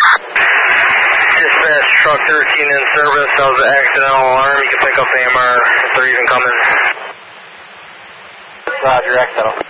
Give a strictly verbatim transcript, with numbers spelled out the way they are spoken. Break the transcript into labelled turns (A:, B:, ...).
A: Dispatch, truck thirteen in service. That was an accidental alarm. You can pick up A M R if they're even coming.
B: Roger, accidental.